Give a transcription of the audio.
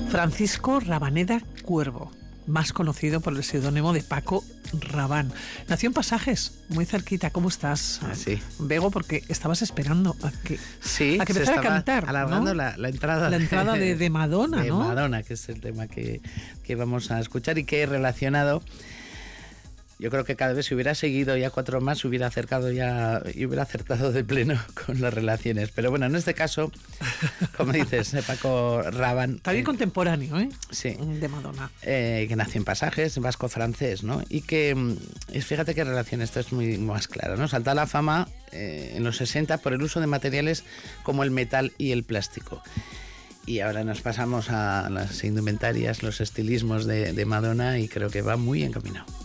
Francisco Rabaneda Cuervo, más conocido por el seudónimo de Paco Rabanne. Nació en Pasajes, muy cerquita. ¿Cómo estás? Sí. Bego, porque estabas esperando a que empezara a cantar, alargando, ¿no? la entrada. La entrada de Madonna, de ¿no? Madonna, que es el tema que vamos a escuchar y que he relacionado. Yo creo que cada vez si hubiera seguido ya 4 más, hubiera acercado ya y hubiera acertado de pleno con las relaciones. Pero bueno, en este caso, como dices, Paco Rabanne. También contemporáneo, ¿eh? Sí. De Madonna. Que nació en Pasajes, vasco-francés, ¿no? Y que, fíjate qué relación, esto es muy más claro, ¿no? Salta a la fama en los 60 por el uso de materiales como el metal y el plástico. Y ahora nos pasamos a las indumentarias, los estilismos de Madonna y creo que va muy encaminado.